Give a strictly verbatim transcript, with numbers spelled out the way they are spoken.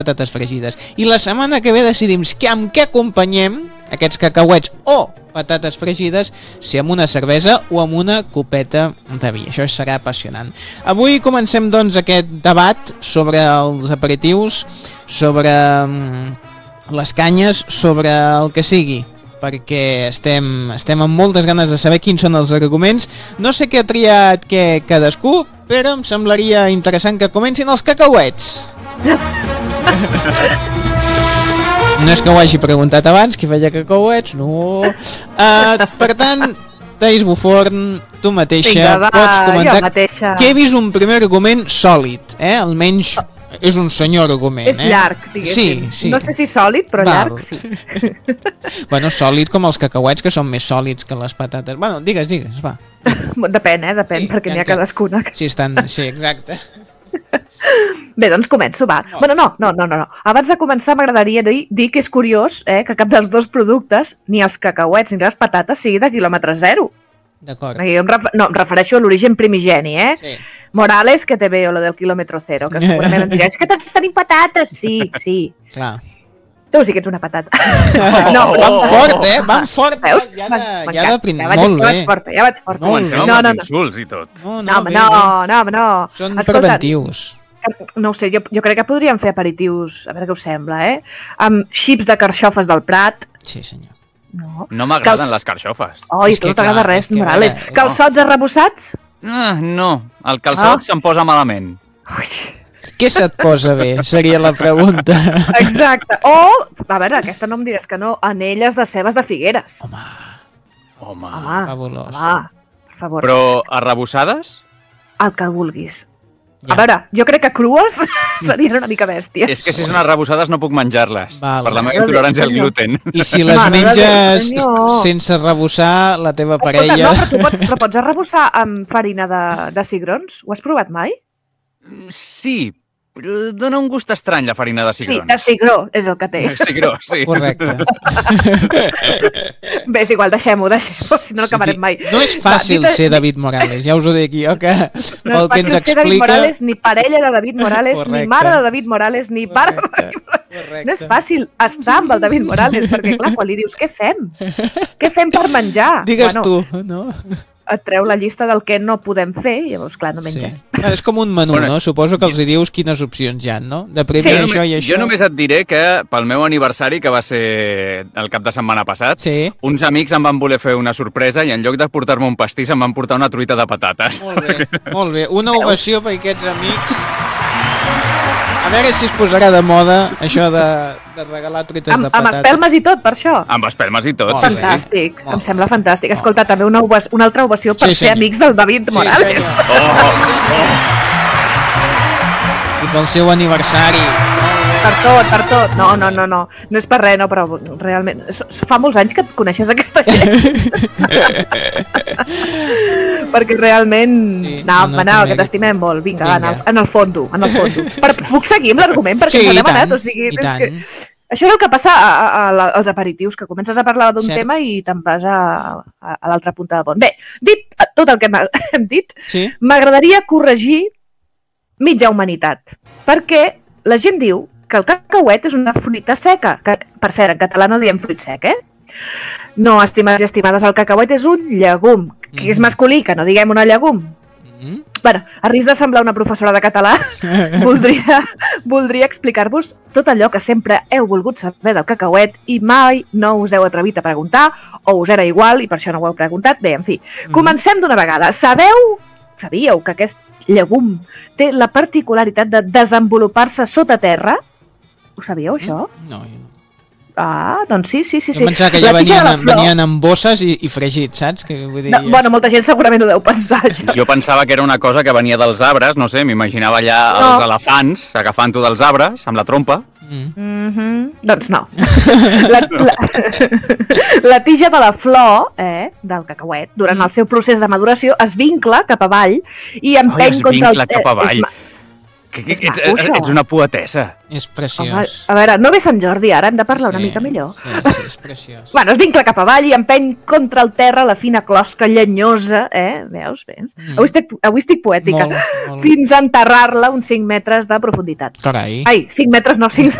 patates fregides. I la setmana que ve decidim que amb què acompanyem aquests cacauets o patates fregides, si amb una cervesa o amb una copeta de vi. Això serà apassionant. Avui comencem doncs aquest debat sobre els aperitius, sobre les canyes, sobre el que sigui, perquè estem, estem amb moltes ganes de saber quins són els arguments. No sé què ha triat què cadascú, però em semblaria interessant que comencin els cacauets. No és que ho hagi preguntat abans, qui feia cacauets, no. Uh, per tant, Thaís Buforn, tu mateixa, Vinga, va, pots comentar mateixa. que he vist un primer argument sòlid, eh? Almenys és un senyor argument, és eh? llarg, diguéssim. Sí, sí. No sé si sòlid, però Val. llarg, sí. Bueno, sòlid com els cacauets, que són més sòlids que les patates. Bueno, digues, digues, va. Depèn, eh? Depèn, Sí, perquè n'hi ha que- cadascuna. Sí, estan... Sí, exacte. Bé, doncs començo, va. No. Bueno, no, no, no, no. Abans de començar m'agradaria dir, dir que és curiós eh, que cap dels dos productes, ni els cacauets ni les patates, sigui de quilòmetre zero. D'acord. Aquí em ref... No, em refereixo a l'origen primigeni, eh? Sí. Morales, que te veo, lo del quilòmetre zero, que segurament em dirà, és que tots tenim patates. Sí, sí. Clar. Tu sí que ets una patata. No, No, van fort, eh? Van fort. Veus? Ja de, M'encanta. ja de prim... Ja vaig, Molt ja vaig bé. forta, ja vaig forta. Molt bé. Comencem amb No, els no, no. insults i tot. No, No, home, bé, no, bé. no, home, no. Són Escolta, preventius. no ho sé, jo, jo crec que podríem fer aperitius, a veure què us sembla, eh? Amb xips de carxofes del Prat. Sí, senyor. No. No m'agraden Cals- les carxofes. Oi, És tu que no t'agrada clar, res, és que Morales. ara- Calçots arrebossats? Ah, no, el calçot Ah. se'm posa malament. Ui, Què se't posa bé? Seria la pregunta. exacte. O, a veure, aquesta no em diràs que no, anelles de cebes de Figueres. Home, Home. Home, fabulós. home, per favor, Però arrebossades? el que vulguis. Ja. A veure, jo crec que crues serien una mica bèsties. És que si són arrebossades no puc menjar-les. Val. Per la meva Mare de intolerància al senyor. gluten. I si les Mare de menges senyor. sense arrebossar, la teva Escolta, parella... no, però tu pots, però pots arrebossar amb farina de, de cigrons? Ho has provat mai? Sí, però dona un gust estrany la farina de Sí, cigrons. de cigró és el que té. Cigró, sí. Correcte. Bé, és igual, deixem-ho, deixem-ho, si no, no acabarem mai. No és fàcil Va, dit- ser David Morales, ja us ho dic jo, que No pel és que ens fàcil ser David explica... Morales, ni parella de David Morales, Correcte. ni mare de David Morales, ni pare de Correcte, David Morales. correcte. No és fàcil estar amb el David Morales, perquè clar, quan li dius, què fem? Què fem per menjar? Digues bueno, tu, no? et treu la llista del que no podem fer, i llavors, clar, no menges. Sí. És com un menú, Bueno, no? Suposo que els hi dius quines opcions hi ha, no? De primer Sí. això i això... Jo només et diré que pel meu aniversari, que va ser el cap de setmana passat, Sí. uns amics em van voler fer una sorpresa i en lloc de portar-me un pastís em van portar una truita de patates. Molt bé, molt bé. Una ovació per aquests amics. A veure si es posarà de moda això de, de regalar truites Amb, de amb patates. espelmes i tot, per això. Amb espelmes i tot, Molt sí, bé. sí. Fantàstic, Molt em bé. sembla fantàstic. Escolta, també una, ovació, una altra ovació per Sí, ser senyor. amics del David Morales. Sí, senyor. I pel seu aniversari. Per tot, per tot. No, no, no, no. No és per res, no, però realment... s- s- Fa molts anys que et coneixes aquesta gent. Perquè realment... Sí, no, no, no, no té no, que mèrit. t'estimem molt. Vinga, va, en el, Vinga. en el fondo, en el fondo. Per, puc seguir amb l'argument? Perquè Sí, ens i ha demanat, tant, o sigui... i és tant. Que... Això és el que passa a, a, a, la- als aperitius, que comences a parlar d'un Cert. tema i te'n vas a, a, a l'altra punta del pont. Bé, dit tot el que m'ha- hem dit, Sí? m'agradaria corregir mitja humanitat, perquè la gent diu que el cacauet és una fruita seca, que, per cert, en català no diem fruit sec, eh? No, estimats i estimades, el cacauet és un llegum, que és Mhm. masculí, que no diguem una llegum. Mm? Bueno, a risc de semblar una professora de català, voldria, voldria explicar-vos tot allò que sempre heu volgut saber del cacauet i mai no us heu atrevit a preguntar, o us era igual i per això no ho heu preguntat. Bé, en fi, comencem d'una vegada. Sabeu, sabíeu que aquest llegum té la particularitat de desenvolupar-se sota terra? Ho sabíeu, això? No, jo no. Ah, doncs sí, sí, sí. Jo sí. pensava que ja La tija venien, de la en- flor- venien en bosses i, i fregits, saps? Que vull dir... No, bueno, molta gent segurament ho deu pensar, això. Jo pensava que era una cosa que venia dels arbres, no sé, m'imaginava allà No. els elefants agafant-ho dels arbres amb la trompa. Mm. Mm-hmm. Doncs no. La, la, la tija de la flor eh, del cacauet, durant Mm. el seu procés de maduració, es vincla cap avall i empeny Oi, es contra vincla el... cap avall. és ma- Que, que, És ets, maco, això. ets una poetessa. És Home, preciós. a veure, no ve Sant Jordi ara, hem de parlar una Sí, mica millor. Sí, sí, és preciós. Bueno, es vincla cap avall i empeny contra el terra la fina closca llenyosa, eh? Veus? Veus? Mm. Avui, estic, avui estic poètica. Molt, molt. Fins a enterrar-la uns cinc metres de profunditat. Carai. Ai, cinc metres no, cinc